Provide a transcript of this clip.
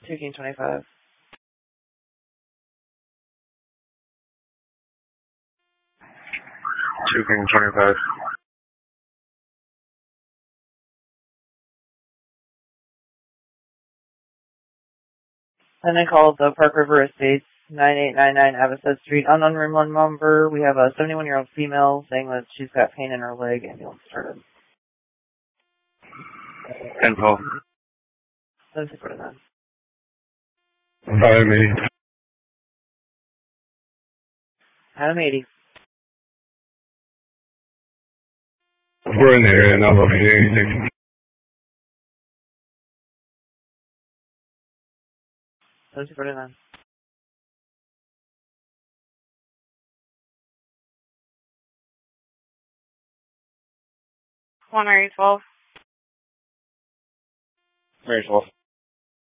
2King 25. King 25. And then call the Park River Estates, 9899 Avocet Street. Unknown room 1 number. We have a 71-year-old female saying that she's got pain in her leg. Ambulance started. 10-12. 749. Adam 80. Adam 80. We're in the area now, but we do anything. 749. Mary 12. Mary 12.